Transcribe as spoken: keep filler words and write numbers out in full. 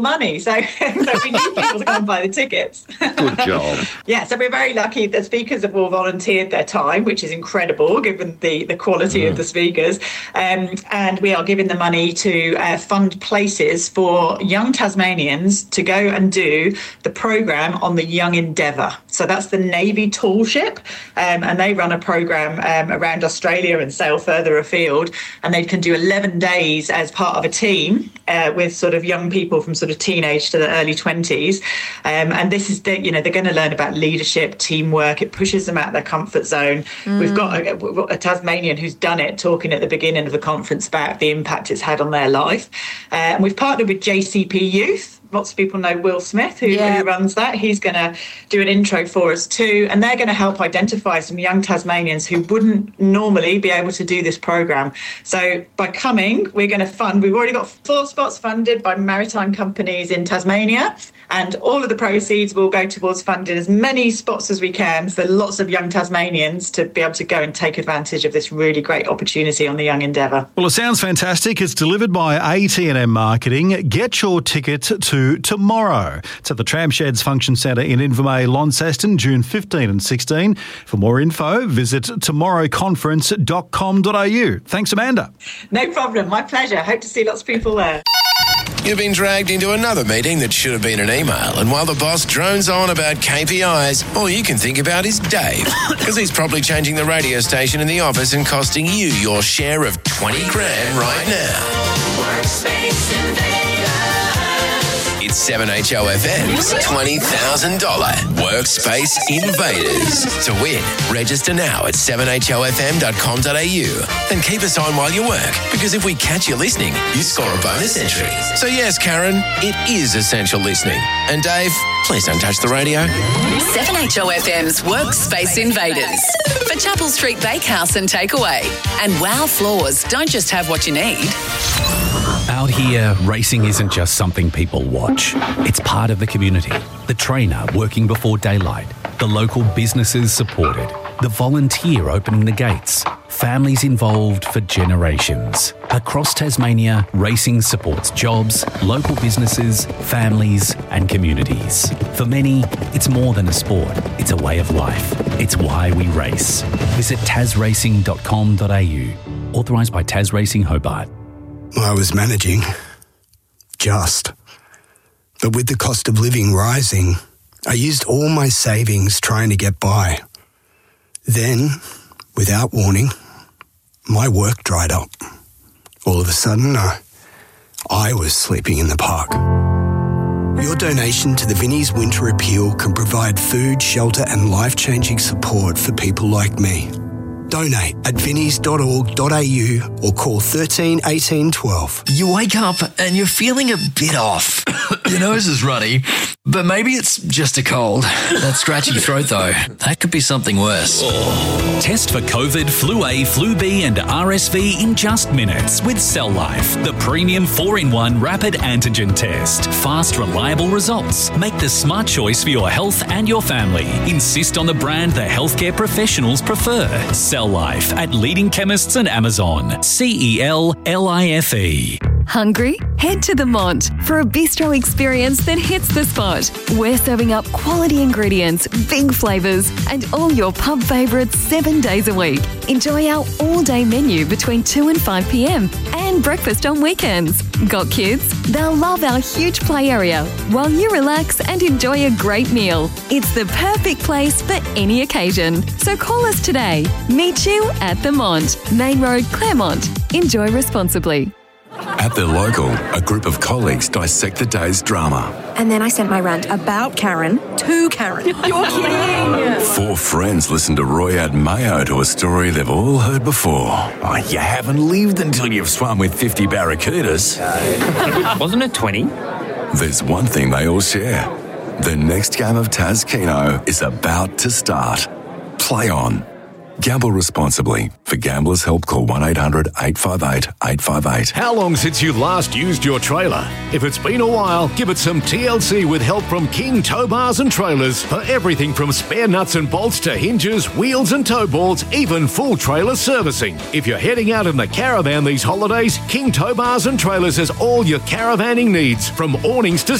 money, so, so we need people to come and buy the tickets. Good job. Yeah, so we're very lucky. The speakers have all volunteered their time, which is incredible given the, the quality mm. of the speakers. Um, and we are giving the money to uh, fund places for young Tasmanians to go and do the programme on the Young Endeavour. So that's the Navy tall ship, um, and they run a programme um, around Australia and sail further afield, and they can do eleven days as part of a team uh, with sort of young people from sort of teenage to the early twenties. Um, and this is, the, you know, they're going to learn about leadership, teamwork. It pushes them out of their comfort zone. Mm. We've got a, a Tasmanian who's done it, talking at the beginning of the conference about the impact it's had on their life. Uh, and we've partnered with J C P Youth. Lots of people know Will Smith, who, yeah. who runs that. He's going to do an intro for us too, and they're going to help identify some young Tasmanians who wouldn't normally be able to do this programme. So by coming, we're going to fund, we've already got four spots funded by maritime companies in Tasmania, and all of the proceeds will go towards funding as many spots as we can for lots of young Tasmanians to be able to go and take advantage of this really great opportunity on the Young Endeavour. Well, it sounds fantastic. It's delivered by A T and M Marketing. Get your ticket to tomorrow. It's at the Tramsheds Function Centre in Invermay, Launceston, June fifteenth and sixteenth. For more info, visit tomorrow conference dot com dot a u. Thanks, Amanda. No problem. My pleasure. Hope to see lots of people there. You've been dragged into another meeting that should have been an email, and while the boss drones on about K P Is, all you can think about is Dave, because he's probably changing the radio station in the office and costing you your share of twenty grand right now. Workspace Invaders. It's seven H O F M's twenty thousand dollars Workspace Invaders. To win, register now at seven H O F M dot com dot a u and keep us on while you work, because if we catch you listening, you score a bonus entry. So yes, Karen, it is essential listening. And Dave, please don't touch the radio. seven H O F M's Workspace Invaders for Chapel Street Bakehouse and Takeaway. And Wow Floors don't just have what you need. Out here, racing isn't just something people watch. It's part of the community. The trainer working before daylight, the local businesses supported, the volunteer opening the gates, families involved for generations. Across Tasmania, racing supports jobs, local businesses, families and communities. For many, it's more than a sport. It's a way of life. It's why we race. Visit tas racing dot com dot a u. Authorised by Tas Racing Hobart. I was managing, just. But with the cost of living rising, I used all my savings trying to get by. Then, without warning, my work dried up. All of a sudden, I, I was sleeping in the park. Your donation to the Vinnie's Winter Appeal can provide food, shelter and life-changing support for people like me. Donate at vinnies dot org dot a u or call thirteen eighteen twelve. You wake up and you're feeling a bit off. Your nose is runny, but maybe it's just a cold. That scratchy throat, though, that could be something worse. Test for COVID, Flu A, Flu B and R S V in just minutes with Cell Life, the premium four in one rapid antigen test. Fast, reliable results. Make the smart choice for your health and your family. Insist on the brand the healthcare professionals prefer. Cell Life at leading chemists and Amazon. C E L L I F E. Hungry? Head to the Mont for a bistro experience that hits the spot. We're serving up quality ingredients, big flavours, and all your pub favourites seven days a week. Enjoy our all-day menu between two and five p m and breakfast on weekends. Got kids? They'll love our huge play area while you relax and enjoy a great meal. It's the perfect place for any occasion. So call us today. Meet you at the Mont, Main Road, Claremont. Enjoy responsibly. At the local, a group of colleagues dissect the day's drama. And then I sent my rant about Karen to Karen. You're kidding! Four friends listen to Roy add mayo to a story they've all heard before. Oh, you haven't lived until you've swum with fifty barracudas. Wasn't it twenty? There's one thing they all share. The next game of Tas Keno is about to start. Play on. Gamble responsibly. For Gamblers' Help, call one eight hundred eight five eight eight five eight. How long since you last used your trailer? If it's been a while, give it some T L C with help from King Tow Bars and Trailers for everything from spare nuts and bolts to hinges, wheels and tow boards, even full trailer servicing. If you're heading out in the caravan these holidays, King Tow Bars and Trailers has all your caravanning needs, from awnings to